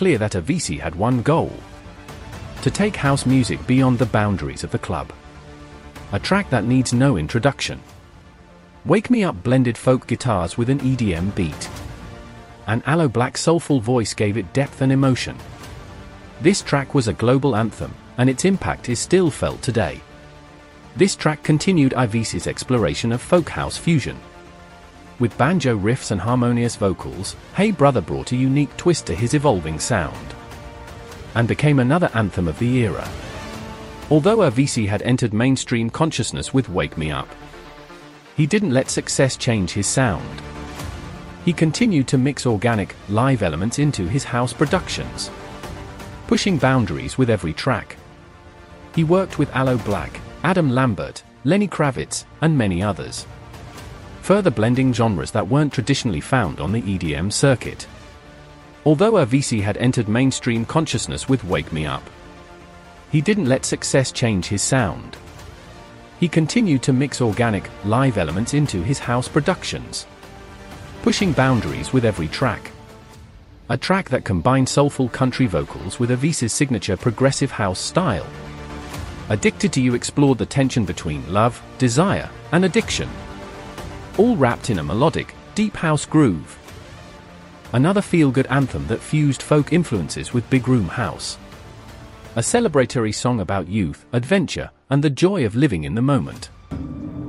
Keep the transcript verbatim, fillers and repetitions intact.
clear that Avicii had one goal: to take house music beyond the boundaries of the club. A track that needs no introduction. Wake Me Up blended folk guitars with an E D M beat. An Aloe Blacc soulful voice gave it depth and emotion. This track was a global anthem, and its impact is still felt today. This track continued Avicii's exploration of folk house fusion. With banjo riffs and harmonious vocals, Hey Brother brought a unique twist to his evolving sound, and became another anthem of the era. Although Avicii had entered mainstream consciousness with Wake Me Up, he didn't let success change his sound. He continued to mix organic, live elements into his house productions, pushing boundaries with every track. He worked with Aloe Blacc, Adam Lambert, Lenny Kravitz, and many others, further blending genres that weren't traditionally found on the E D M circuit. Although Avicii had entered mainstream consciousness with Wake Me Up, he didn't let success change his sound. He continued to mix organic, live elements into his house productions, pushing boundaries with every track. A track that combined soulful country vocals with Avicii's signature progressive house style. Addicted to You explored the tension between love, desire, and addiction, all wrapped in a melodic, deep house groove. Another feel-good anthem that fused folk influences with big room house. A celebratory song about youth, adventure, and the joy of living in the moment.